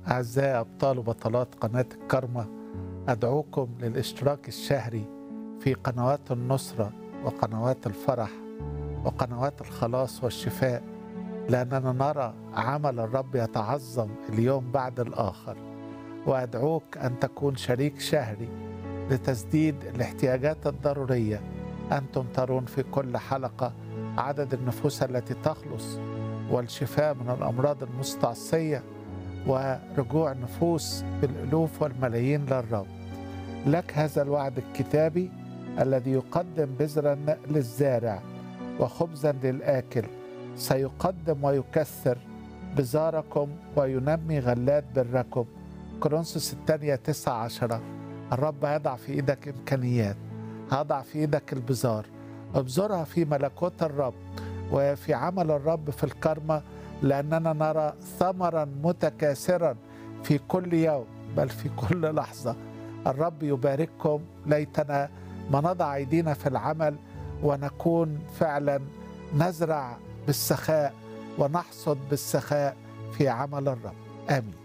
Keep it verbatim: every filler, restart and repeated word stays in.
أعزائي أبطال وبطلات قناة الكرمة، أدعوكم للاشتراك الشهري في قنوات النصرة وقنوات الفرح وقنوات الخلاص والشفاء، لأننا نرى عمل الرب يتعظم اليوم بعد الآخر. وأدعوك أن تكون شريك شهري لتسديد الاحتياجات الضرورية. أنتم ترون في كل حلقة عدد النفوس التي تخلص، والشفاء من الأمراض المستعصية، ورجوع نفوس بالألوف والملايين للرب. لك هذا الوعد الكتابي الذي يقدم بذرا للزارع وخبزا للآكل، سيقدم ويكثر بزاركم وينمي غلات بركم. كورنثوس الثانية تسعة عشرة. الرب يضع في إيدك إمكانيات، هضع في إيدك البزار، ابزرها في ملكوت الرب وفي عمل الرب في الكرمة، لأننا نرى ثمرا متكاثرا في كل يوم بل في كل لحظة. الرب يبارككم. ليتنا ما نضع أيدينا في العمل ونكون فعلا نزرع بالسخاء ونحصد بالسخاء في عمل الرب. آمين.